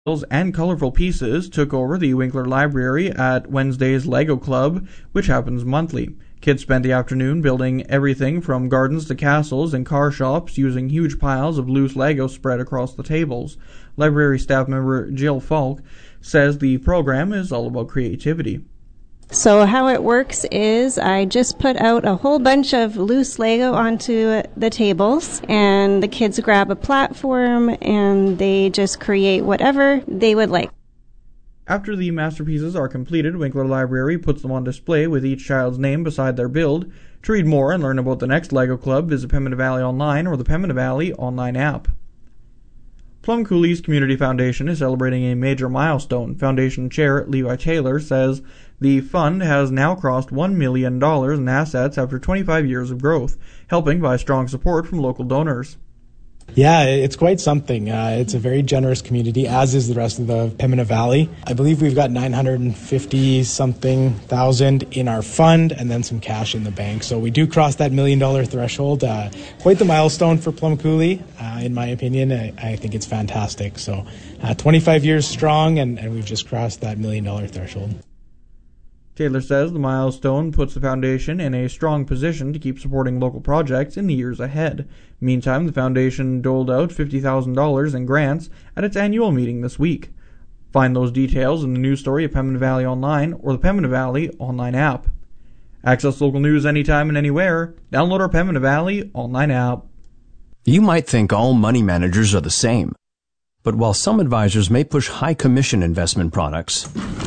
and colorful pieces took over the Winkler Library at Wednesday's Lego Club, which happens monthly. Kids spent the afternoon building everything from gardens to castles and car shops using huge piles of loose Lego spread across the tables. Library staff member Jill Falk says the program is all about creativity. So how it works is I just put out a whole bunch of loose Lego onto the tables, and the kids grab a platform and they just create whatever they would like. After the masterpieces are completed, Winkler Library puts them on display with each child's name beside their build. To read more and learn about the next Lego Club, visit Pembina Valley Online or the Pembina Valley online app. Plum Cooley's Community Foundation is celebrating a major milestone. Foundation Chair Levi Taylor says the fund has now crossed $1 million in assets after 25 years of growth, helping by strong support from local donors. Yeah, it's quite something. It's a very generous community, as is the rest of the Pembina Valley. I believe we've got 950-something thousand in our fund and then some cash in the bank. So we do cross that $1 million threshold. Quite the milestone for Plum Cooley, in my opinion. I think it's fantastic. So 25 years strong, and we've just crossed that $1 million threshold. Taylor says the milestone puts the foundation in a strong position to keep supporting local projects in the years ahead. Meantime, the foundation doled out $50,000 in grants at its annual meeting this week. Find those details in the news story at Pembina Valley Online or the Pembina Valley online app. Access local news anytime and anywhere. Download our Pembina Valley online app. You might think all money managers are the same, but while some advisors may push high commission investment products,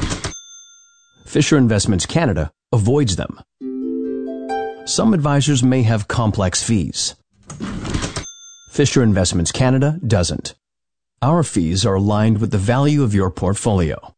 Fisher Investments Canada avoids them. Some advisors may have complex fees. Fisher Investments Canada doesn't. Our fees are aligned with the value of your portfolio.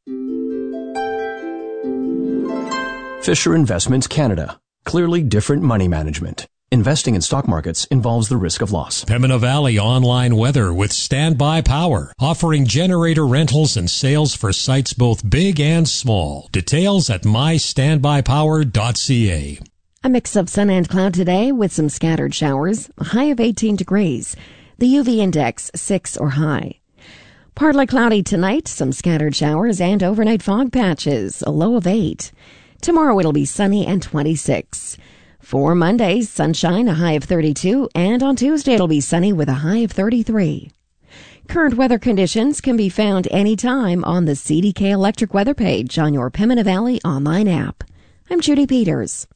Fisher Investments Canada. Clearly different money management. Investing in stock markets involves the risk of loss. Pembina Valley Online Weather with Standby Power, offering generator rentals and sales for sites both big and small. Details at mystandbypower.ca. A mix of sun and cloud today with some scattered showers, a high of 18 degrees. The UV index 6 or high. Partly cloudy tonight, some scattered showers and overnight fog patches, a low of 8. Tomorrow it'll be sunny and 26. For Monday, sunshine, a high of 32, and on Tuesday it'll be sunny with a high of 33. Current weather conditions can be found anytime on the CDK Electric weather page on your Pembina Valley online app. I'm Judy Peters.